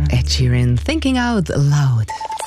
Ed Sheeran, Thinking Out Loud.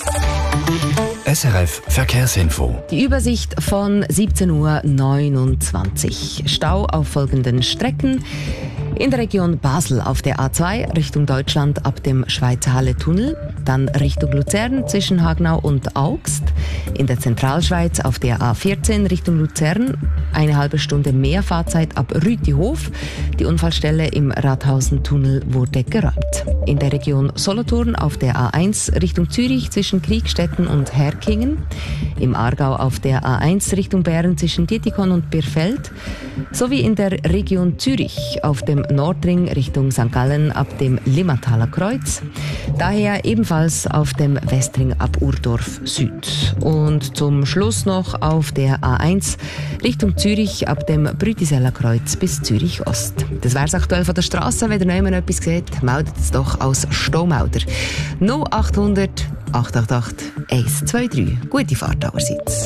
SRF Verkehrsinfo. Die Übersicht von 17:29 Uhr. Stau auf folgenden Strecken. In der Region Basel auf der A2 Richtung Deutschland ab dem Schweizer Halle-Tunnel. Dann Richtung Luzern zwischen Hagenau und Augst. In der Zentralschweiz auf der A14 Richtung Luzern. Eine halbe Stunde mehr Fahrzeit ab Rütihof. Die Unfallstelle im Rathausen-Tunnel wurde geräumt. In der Region Solothurn auf der A1 Richtung Zürich zwischen Kriegstetten und Herkingen. Im Aargau auf der A1 Richtung Bern zwischen Dietikon und Birfeld. Sowie in der Region Zürich auf dem Nordring Richtung St. Gallen ab dem Limmataler Kreuz. Daher ebenfalls auf dem Westring ab Urdorf Süd. Und zum Schluss noch auf der A1 Richtung Zürich ab dem Brütiseller Kreuz bis Zürich Ost. Das wär's aktuell von der Straße. Wenn ihr noch jemand etwas seht, meldet es doch als Staumauder. 0800 888 123. Gute Fahrt allerseits.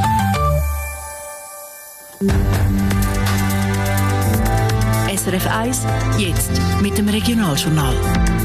SRF 1, jetzt mit dem Regionaljournal.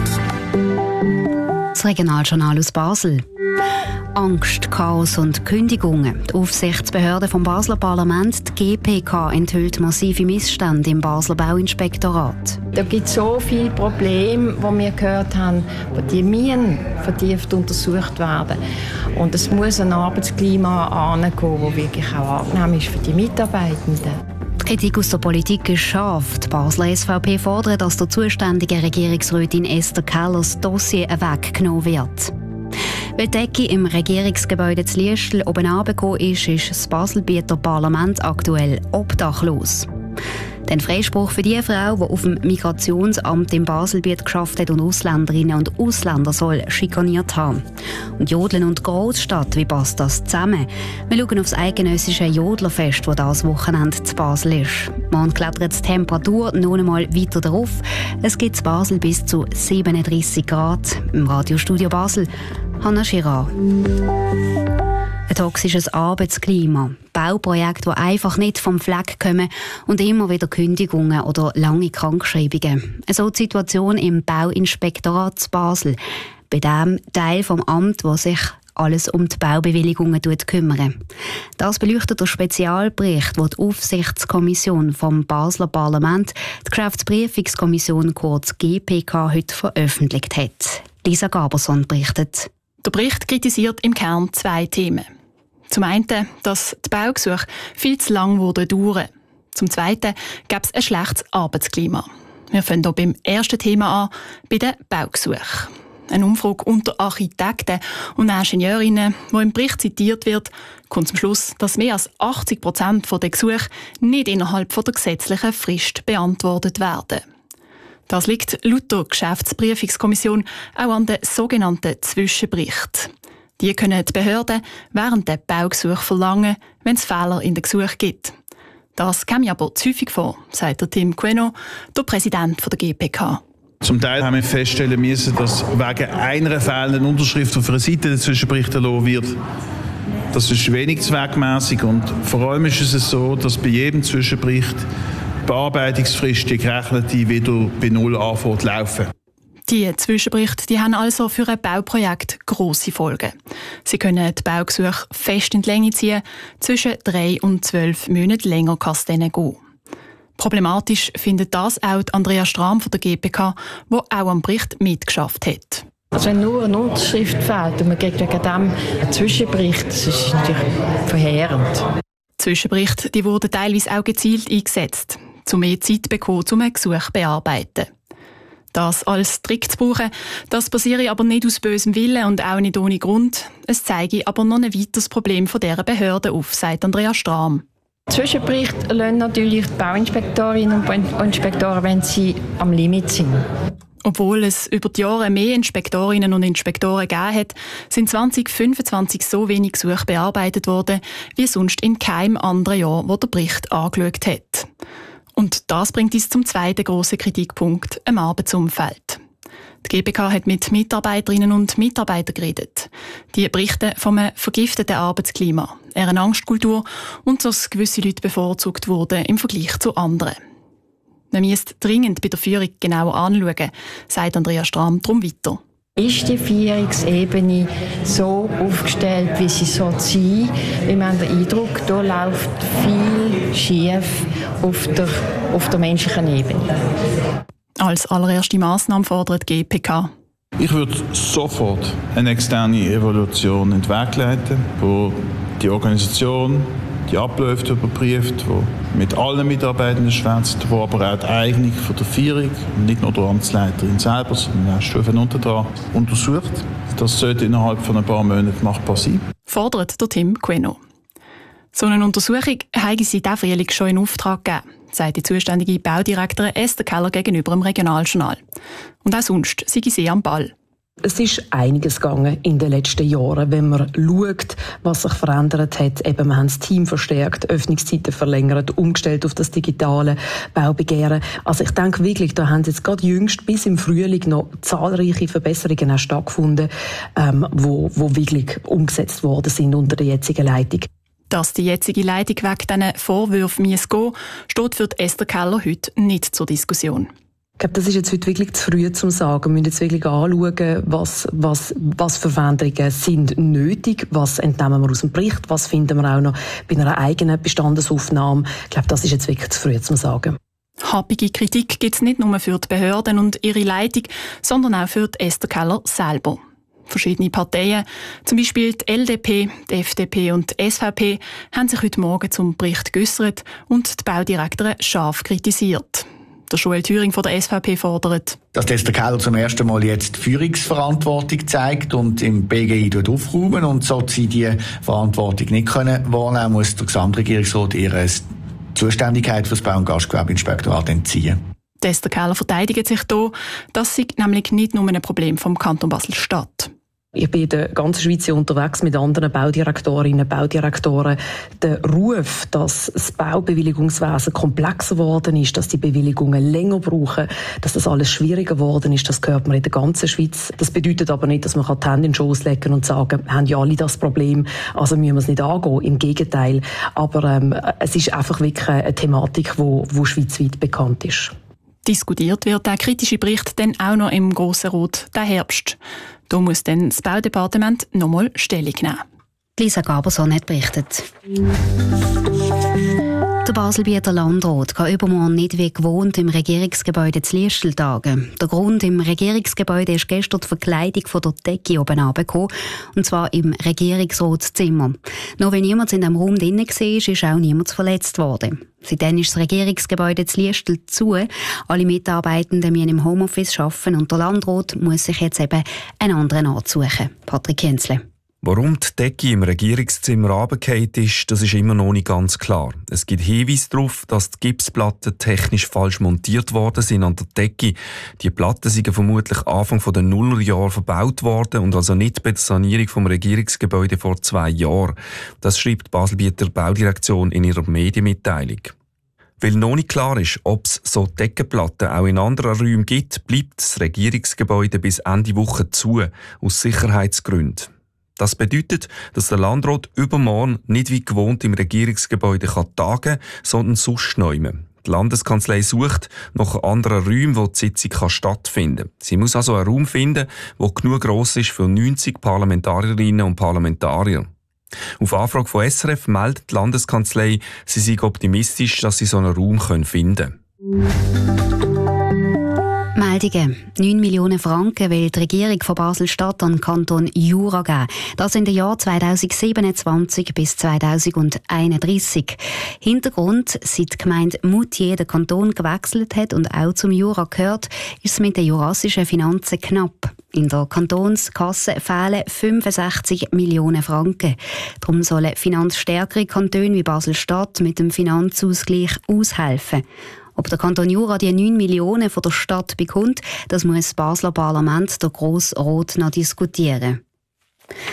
Das Regionaljournal aus Basel. Angst, Chaos und Kündigungen. Die Aufsichtsbehörde vom Basler Parlament, die GPK, enthüllt massive Missstände im Basler Bauinspektorat. Da gibt es so viele Probleme, die wir gehört haben, die müssen vertieft untersucht werden. Und es muss ein Arbeitsklima angehen, das wirklich auch angenehm ist für die Mitarbeitenden. Die Kritik aus der Politik ist scharf. Die Basler SVP fordert, dass der zuständige Regierungsrätin Esther Kellers Dossier weggenommen wird. Weil die Decke im Regierungsgebäude zu Liestl oben runtergekommen ist das Baselbieter Parlament aktuell obdachlos. Den Freispruch für die Frau, die auf dem Migrationsamt im Baselbiet geschafft hat und Ausländerinnen und Ausländer soll schikaniert haben. Und Jodeln und Großstadt, wie passt das zusammen? Wir schauen auf das eidgenössische Jodlerfest, das dieses Wochenende zu Basel ist. Morgen klettert die Temperatur noch einmal weiter darauf. Es gibt in Basel bis zu 37 Grad. Im Radiostudio Basel, Hanna Girard. Ein toxisches Arbeitsklima, Bauprojekte, die einfach nicht vom Fleck kommen und immer wieder Kündigungen oder lange Krankschreibungen. So die Situation im Bauinspektorat zu Basel, bei dem Teil vom Amt, wo sich alles um die Baubewilligungen kümmert. Das beleuchtet der Spezialbericht, den die Aufsichtskommission vom Basler Parlament, die Geschäftsprüfungskommission kurz GPK, heute veröffentlicht hat. Lisa Gaberson berichtet. Der Bericht kritisiert im Kern zwei Themen. Zum einen, dass die Baugesuche viel zu lang dauern. Zum zweiten gäbe es ein schlechtes Arbeitsklima. Wir fangen hier beim ersten Thema an, bei den Baugesuchen. Eine Umfrage unter Architekten und Ingenieurinnen, die im Bericht zitiert wird, kommt zum Schluss, dass mehr als 80% der Gesuche nicht innerhalb der gesetzlichen Frist beantwortet werden. Das liegt laut der Geschäftsprüfungskommission auch an den sogenannten Zwischenberichten. Die können die Behörden während der Baugesuche verlangen, wenn es Fehler in den Gesuchen gibt. Das käme aber zu häufig vor, sagt der Tim Queno, der Präsident der GPK. Zum Teil haben wir feststellen müssen, dass wegen einer fehlenden Unterschrift auf einer Seite der Zwischenbericht erlassen wird. Das ist wenig zweckmäßig und vor allem ist es so, dass bei jedem Zwischenbericht die Bearbeitungsfrist, die gerechnete, wieder bei Null anfängt zu laufen. Die Zwischenberichte die haben also für ein Bauprojekt grosse Folgen. Sie können die Baugesuche fest in die Länge ziehen, zwischen 3 und 12 Monaten länger kann es denen gehen. Problematisch findet das auch Andrea Strahm von der GPK, die auch am Bericht mitgeschafft hat. Also wenn nur eine Unterschrift fehlt und man kriegt wegen dem einen Zwischenbericht, das ist natürlich verheerend. Zwischenberichte die wurden teilweise auch gezielt eingesetzt, um mehr Zeit zu bekommen, um ein Gesuch zu bearbeiten. Das als Trick zu brauchen, das passiere aber nicht aus bösem Willen und auch nicht ohne Grund. Es zeige aber noch ein weiteres Problem von dieser Behörde auf, sagt Andrea Strahm. Zwischenbericht lassen natürlich die Bauinspektorinnen und Inspektoren, wenn sie am Limit sind. Obwohl es über die Jahre mehr Inspektorinnen und Inspektoren gegeben hat, sind 2025 so wenig Gesuche bearbeitet worden, wie sonst in keinem anderen Jahr, wo der Bericht angeschaut hat. Und das bringt uns zum zweiten grossen Kritikpunkt, im Arbeitsumfeld. Die GPK hat mit Mitarbeiterinnen und Mitarbeitern geredet. Die berichten von einem vergifteten Arbeitsklima, einer Angstkultur und dass gewisse Leute bevorzugt wurden im Vergleich zu anderen. Man müsste dringend bei der Führung genauer anschauen, sagt Andrea Strahm drum weiter. Ist die Führungsebene so aufgestellt, wie sie sein soll? Wir haben den Eindruck, da läuft viel schief auf der menschlichen Ebene. Als allererste Massnahme fordert die GPK. Ich würde sofort eine externe Evaluation in den Weg leiten, wo die Organisation die Abläufe überprüft, wo mit allen Mitarbeitenden schwätzt, wo aber auch die Eignung von der Führung, nicht nur der Amtsleiterin selber, sondern auch Stufen unter dran untersucht. Das sollte innerhalb von ein paar Monaten machbar sein. Fordert der Tim Queno. So eine Untersuchung habe sie diesen Frühling schon in Auftrag gegeben, sagt die zuständige Baudirektorin Esther Keller gegenüber dem Regionaljournal. Und auch sonst sei sie am Ball. Es ist einiges gegangen in den letzten Jahren, wenn man schaut, was sich verändert hat. Eben, wir haben das Team verstärkt, Öffnungszeiten verlängert, umgestellt auf das digitale Baubegehren. Also ich denke wirklich, da haben jetzt gerade jüngst bis im Frühling noch zahlreiche Verbesserungen auch stattgefunden, wo wirklich umgesetzt worden sind unter der jetzigen Leitung. Dass die jetzige Leitung wegen diesen Vorwürfen gehen muss, steht für Esther Keller heute nicht zur Diskussion. Ich glaube, das ist jetzt heute wirklich zu früh zum Sagen. Wir müssen jetzt wirklich anschauen, was für Veränderungen sind nötig, was entnehmen wir aus dem Bericht, was finden wir auch noch bei einer eigenen Bestandesaufnahme. Ich glaube, das ist jetzt wirklich zu früh zum Sagen. Happige Kritik gibt es nicht nur für die Behörden und ihre Leitung, sondern auch für die Esther Keller selber. Verschiedene Parteien, zum Beispiel die LDP, die FDP und die SVP, haben sich heute Morgen zum Bericht geäussert und die Baudirektorin scharf kritisiert. Der Joel Thüring von der SVP fordert, dass Esther Keller zum ersten Mal jetzt Führungsverantwortung zeigt und im BGI aufräumen und sollte sie die Verantwortung nicht wahrnehmen können, muss der Gesamtregierungsrat ihre Zuständigkeit für das Bau- und Gastgewerbeinspektorat entziehen. Esther Keller verteidigt sich hier, das sei nämlich nicht nur ein Problem vom Kanton Basel-Stadt. Ich bin in der ganzen Schweiz unterwegs mit anderen Baudirektorinnen und Baudirektoren. Der Ruf, dass das Baubewilligungswesen komplexer geworden ist, dass die Bewilligungen länger brauchen, dass das alles schwieriger geworden ist, das hört man in der ganzen Schweiz. Das bedeutet aber nicht, dass man die Hände in den Schoss legen und sagen, haben ja alle das Problem, also müssen wir es nicht angehen. Im Gegenteil. Aber es ist einfach wirklich eine Thematik, die schweizweit bekannt ist. Diskutiert wird der kritische Bericht dann auch noch im Grossen Rat diesen Herbst. Da muss dann das Baudepartement nochmal Stellung nehmen. Lisa Gaberson hat berichtet. Der Baselbieter Landrat kann übermorgen nicht wie gewohnt im Regierungsgebäude zu Liestel tagen. Der Grund: im Regierungsgebäude ist gestern die Verkleidung von der Decke oben runtergekommen, und zwar im Regierungsratszimmer. Nur wenn niemand in dem Raum drin war, ist auch niemand verletzt worden. Seitdem ist das Regierungsgebäude zu Liestel zu. Alle Mitarbeitenden müssen im Homeoffice arbeiten und der Landrat muss sich jetzt eben einen anderen Ort suchen. Patrick Hensle. Warum die Decke im Regierungszimmer runtergefallen ist, das ist immer noch nicht ganz klar. Es gibt Hinweise darauf, dass die Gipsplatten technisch falsch montiert worden sind an der Decke. Die Platten sind vermutlich Anfang der Nullerjahre verbaut worden und also nicht bei der Sanierung vom Regierungsgebäude vor 2 Jahren. Das schreibt die Baselbieter Baudirektion in ihrer Medienmitteilung. Weil noch nicht klar ist, ob es so Deckenplatten auch in anderen Räumen gibt, bleibt das Regierungsgebäude bis Ende Woche zu, aus Sicherheitsgründen. Das bedeutet, dass der Landrat übermorgen nicht wie gewohnt im Regierungsgebäude tagen kann, sondern sonst neumen. Die Landeskanzlei sucht nach anderen Räumen, wo die Sitzung stattfinden kann. Sie muss also einen Raum finden, der genug gross ist für 90 Parlamentarierinnen und Parlamentarier. Auf Anfrage von SRF meldet die Landeskanzlei, sie sei optimistisch, dass sie so einen Raum finden können. Meldungen. 9 Millionen Franken will die Regierung von Basel-Stadt an den Kanton Jura geben. Das in den Jahren 2027 bis 2031. Hintergrund: seit die Gemeinde Moutier den Kanton gewechselt hat und auch zum Jura gehört, ist es mit den jurassischen Finanzen knapp. In der Kantonskasse fehlen 65 Millionen Franken. Darum sollen finanzstärkere Kantone wie Basel-Stadt mit dem Finanzausgleich aushelfen. Ob der Kanton Jura die 9 Millionen von der Stadt bekommt, das muss das Basler Parlament, der Grosse Rat, noch diskutieren.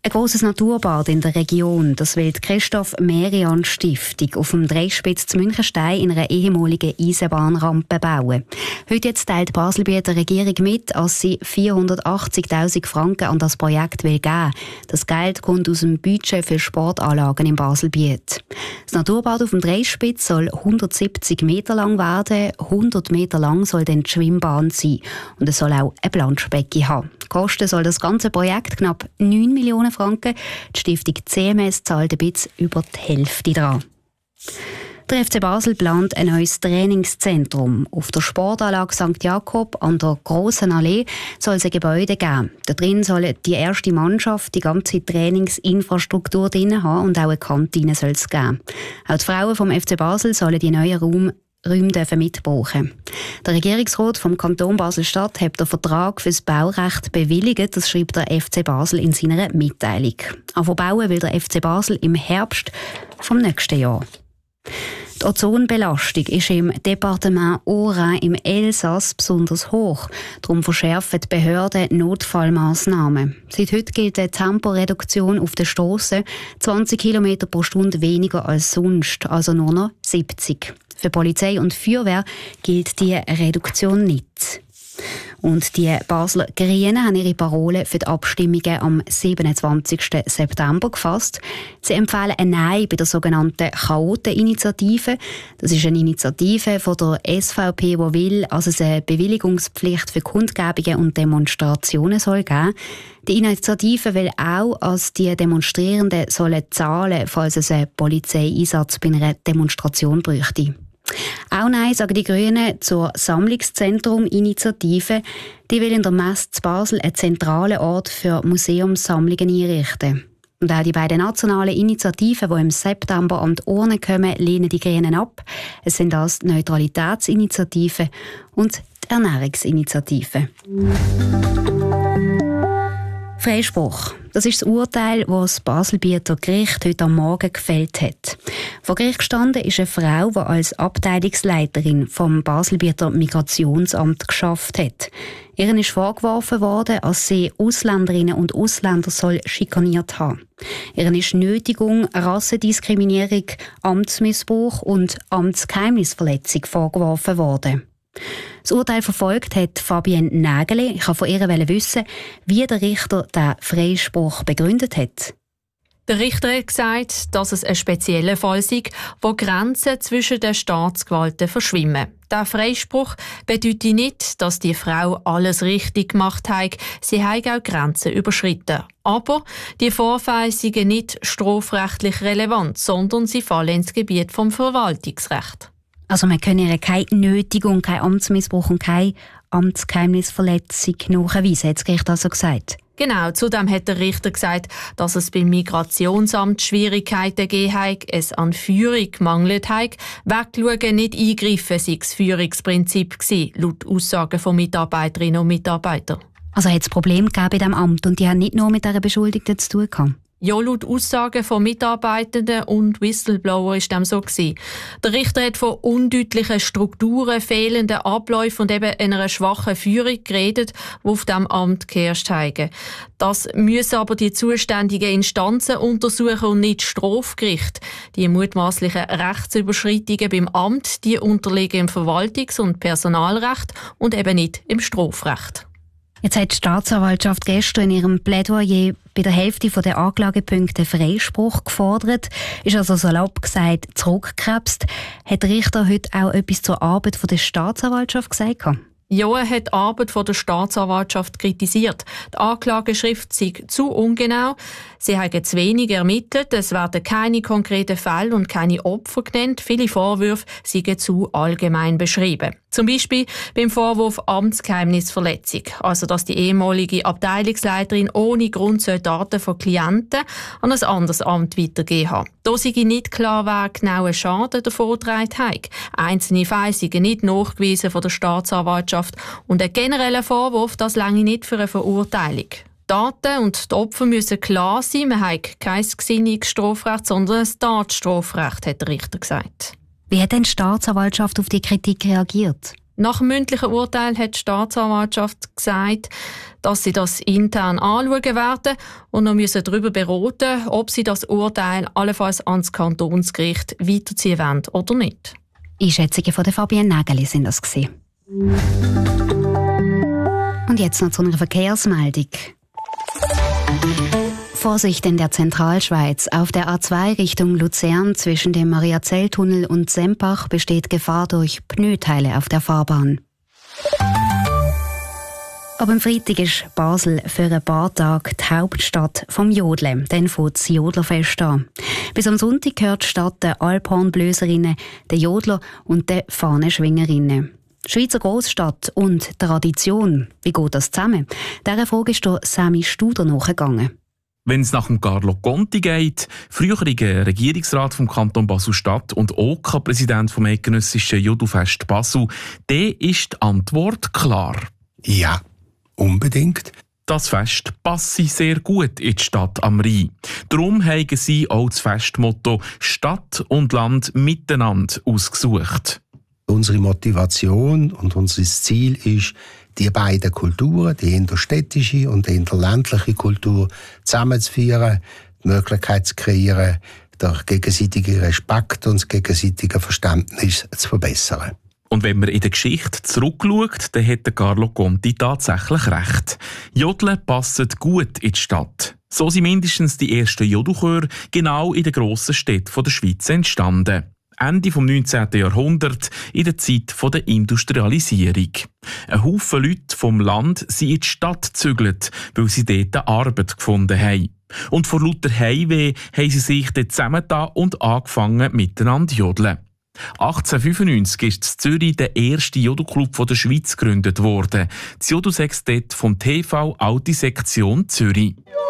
Ein grosses Naturbad in der Region, das will die Christoph-Merian-Stiftung auf dem Dreispitz zu Münchenstein in einer ehemaligen Eisenbahnrampe bauen. Heute jetzt teilt die Baselbieter Regierung mit, dass sie 480'000 Franken an das Projekt will geben. Das Geld kommt aus dem Budget für Sportanlagen im Baselbiet. Das Naturbad auf dem Dreispitz soll 170 Meter lang werden, 100 Meter lang soll dann die Schwimmbahn sein und es soll auch ein Planschbecken haben. Kosten soll das ganze Projekt knapp 9 Millionen Franken. Die Stiftung CMS zahlt ein bisschen über die Hälfte dran. Der FC Basel plant ein neues Trainingszentrum. Auf der Sportanlage St. Jakob an der Grossen Allee soll es ein Gebäude geben. Da drin soll die erste Mannschaft die ganze Trainingsinfrastruktur drin haben und auch eine Kantine soll es geben. Auch die Frauen vom FC Basel sollen die neuen Räume mitbrauchen. Der Regierungsrat vom Kanton Basel-Stadt hat den Vertrag für das Baurecht bewilligt, das schreibt der FC Basel in seiner Mitteilung. Aber bauen will der FC Basel im Herbst vom nächsten Jahr. Die Ozonbelastung ist im Departement Haut-Rhin im Elsass besonders hoch. Darum verschärfen die Behörden Notfallmaßnahmen. Seit heute gilt eine Temporeduktion auf den Strassen 20 km pro Stunde weniger als sonst, also nur noch 70. Für Polizei und Feuerwehr gilt diese Reduktion nicht. Und die Basler Grünen haben ihre Parole für die Abstimmungen am 27. September gefasst. Sie empfehlen ein Nein bei der sogenannten Chaoten-Initiative. Das ist eine Initiative von der SVP, die will, dass es eine Bewilligungspflicht für Kundgebungen und Demonstrationen soll geben. Die Initiative will auch, dass die Demonstrierenden sollen zahlen, falls es einen Polizeieinsatz bei einer Demonstration bräuchte. Auch Nein sagen die Grünen zur Sammlungszentrum-Initiative. Die will in der Messe zu Basel einen zentralen Ort für Museumssammlungen einrichten. Und auch die beiden nationalen Initiativen, die im September an die Urne kommen, lehnen die Grünen ab. Es sind das die Neutralitätsinitiative und die Ernährungsinitiative. Freispruch. Das ist das Urteil, das das Baselbieter Gericht heute am Morgen gefällt hat. Vor Gericht gestanden ist eine Frau, die als Abteilungsleiterin vom Baselbieter Migrationsamt geschafft hat. Ihr ist vorgeworfen worden, dass sie Ausländerinnen und Ausländer schikaniert haben. Ihr ist Nötigung, Rassendiskriminierung, Amtsmissbrauch und Amtsgeheimnisverletzung vorgeworfen worden. Das Urteil verfolgt hat Fabienne Nägeli. Ich wollte von ihr wissen, wie der Richter den Freispruch begründet hat. Der Richter hat gesagt, dass es ein spezieller Fall sei, wo Grenzen zwischen den Staatsgewalten verschwimmen. Der Freispruch bedeutet nicht, dass die Frau alles richtig gemacht hat. Sie hat auch Grenzen überschritten. Aber die Vorfälle seien nicht strafrechtlich relevant, sondern sie fallen ins Gebiet vom Verwaltungsrecht. Also man könne ihr keine Nötigung, kein Amtsmissbrauch und keine Amtsgeheimnisverletzung nachweisen, hat das Gericht also gesagt. Genau, zudem hat der Richter gesagt, dass es beim Migrationsamt Schwierigkeiten gegeben hat, es an Führung gemangelt hat. Wegschauen, nicht eingreifen sei das Führungsprinzip gewesen, laut Aussagen von Mitarbeiterinnen und Mitarbeitern. Also hat es Probleme gegeben bei diesem Amt und die haben nicht nur mit dieser Beschuldigten zu tun gehabt? Ja, laut Aussagen von Mitarbeitenden und Whistleblower ist dem so gewesen. Der Richter hat von undeutlichen Strukturen, fehlenden Abläufen und eben einer schwachen Führung geredet, die auf diesem Amt geherrscht haben. Das müssen aber die zuständigen Instanzen untersuchen und nicht das Strafgericht. Die mutmaßlichen Rechtsüberschreitungen beim Amt, die unterliegen im Verwaltungs- und Personalrecht und eben nicht im Strafrecht. Jetzt hat die Staatsanwaltschaft gestern in ihrem Plädoyer bei der Hälfte der Anklagepunkte Freispruch gefordert, ist also salopp gesagt zurückgekrebst. Hat der Richter heute auch etwas zur Arbeit der Staatsanwaltschaft gesagt? Ja, er hat die Arbeit der Staatsanwaltschaft kritisiert. Die Anklageschrift sei zu ungenau. Sie haben zu wenig ermittelt. Es werden keine konkreten Fälle und keine Opfer genannt. Viele Vorwürfe seien zu allgemein beschrieben. Zum Beispiel beim Vorwurf Amtsgeheimnisverletzung. Also, dass die ehemalige Abteilungsleiterin ohne Grund Daten von Klienten an ein anderes Amt weitergeben hat. Da sei nicht klar, wer genauen Schaden davon getragen hat. Einzelne Fälle seien nicht nachgewiesen von der Staatsanwaltschaft. Und ein genereller Vorwurf, das reiche nicht für eine Verurteilung. Daten und die Opfer müssen klar sein. Man hat kein Gesinnungsstrafrecht, sondern ein Tatstrafrecht, hat der Richter gesagt. Wie hat denn die Staatsanwaltschaft auf die Kritik reagiert? Nach dem mündlichen Urteil hat die Staatsanwaltschaft gesagt, dass sie das intern anschauen werden und noch darüber beraten, ob sie das Urteil allenfalls ans Kantonsgericht weiterziehen wollen oder nicht. Einschätzungen von der Fabienne Nägeli sind das gewesen. Und jetzt noch zu einer Verkehrsmeldung. Vorsicht in der Zentralschweiz. Auf der A2 Richtung Luzern zwischen dem Mariazell-Tunnel und Sempach besteht Gefahr durch Pneuteile auf der Fahrbahn. Aber am Freitag ist Basel für ein paar Tage die Hauptstadt vom Jodeln. Dann fängt das Jodlerfest an. Bis am Sonntag gehört die Stadt den Alphornblöserinnen, den Jodler und den Fahnenschwingerinnen. Schweizer Großstadt und Tradition. Wie geht das zusammen? Dieser Frage ist der Sammy Studer nachgegangen. Wenn es nach dem Carlo Conti geht, früheriger Regierungsrat vom Kanton Basel-Stadt und OK-Präsident vom eidgenössischen Jodelfest Basel, dann ist die Antwort klar. Ja, unbedingt. Das Fest passe sehr gut in die Stadt am Rhein. Darum haben sie auch das Festmotto «Stadt und Land miteinander» ausgesucht. Unsere Motivation und unser Ziel ist, die beiden Kulturen, die innerstädtische und die ländliche Kultur, zusammenzuführen, die Möglichkeit zu kreieren, den gegenseitigen Respekt und das gegenseitige Verständnis zu verbessern. Und wenn man in der Geschichte zurückschaut, dann hat Carlo Conti tatsächlich recht. Jodeln passt gut in die Stadt. So sind mindestens die ersten Jodelchöre genau in den grossen Städten der Schweiz entstanden. Ende des 19. Jahrhunderts, in der Zeit der Industrialisierung. Ein Haufen Leute vom Land sind in die Stadt gezügelt, weil sie dort Arbeit gefunden haben. Und vor lauter Heimweh haben sie sich dort zusammengetan und angefangen miteinander zu jodeln. 1895 ist in Zürich der erste Jodelclub der Schweiz gegründet worden. Das Jodelsextett vom TV Alte Sektion Zürich.